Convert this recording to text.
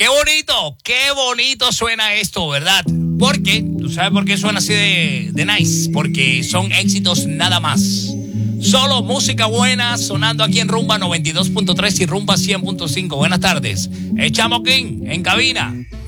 qué bonito suena esto, ¿verdad? Porque, ¿tú sabes por qué suena así de nice? Porque son éxitos nada más. Solo música buena sonando aquí en Rumba 92.3 y Rumba 100.5. Buenas tardes. Chamo King en cabina.